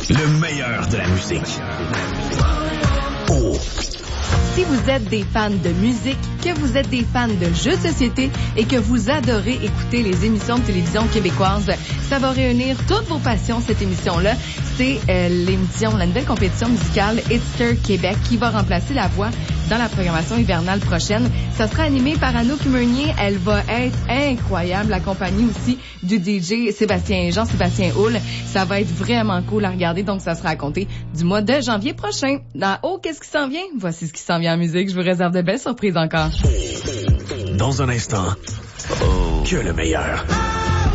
Le meilleur de la musique. Oh. Si vous êtes des fans de musique, que vous êtes des fans de jeux de société et que vous adorez écouter les émissions de télévision québécoises, ça va réunir toutes vos passions, cette émission-là. C'est l'émission, la nouvelle compétition musicale Hitster Québec qui va remplacer La Voix dans la programmation hivernale prochaine. Ça sera animé par Anouk Meunier. Elle va être incroyable, accompagnée aussi du DJ Jean-Sébastien Houle. Ça va être vraiment cool à regarder, donc ça sera à compter du mois de janvier prochain. Dans Oh, qu'est-ce qui s'en vient? Voici ce qui s'en vient en musique. Je vous réserve de belles surprises encore. Dans un instant, que le meilleur.